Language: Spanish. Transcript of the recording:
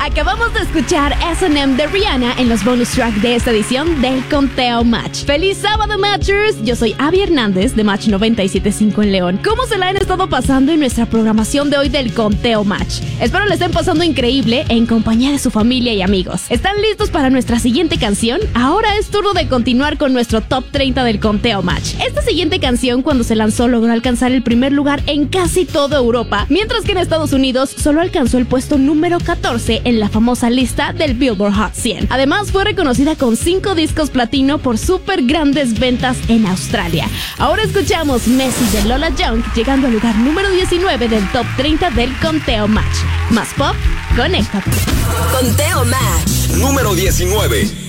Acabamos de escuchar S&M de Rihanna en los bonus track de esta edición del Conteo Match. ¡Feliz sábado, Matchers! Yo soy Abby Hernández de Match 97.5 en León. ¿Cómo se la han estado pasando en nuestra programación de hoy del Conteo Match? Espero la estén pasando increíble en compañía de su familia y amigos. ¿Están listos para nuestra siguiente canción? Ahora es turno de continuar con nuestro top 30 del Conteo Match. Esta siguiente canción, cuando se lanzó, logró alcanzar el primer lugar en casi toda Europa, mientras que en Estados Unidos solo alcanzó el puesto número 14 en la famosa lista del Billboard Hot 100. Además, fue reconocida con 5 discos platino por súper grandes ventas en Australia. Ahora escuchamos Messi de Lola Young, llegando al lugar número 19 del top 30 del Conteo Match. Más pop, conéctate. Conteo Match número 19.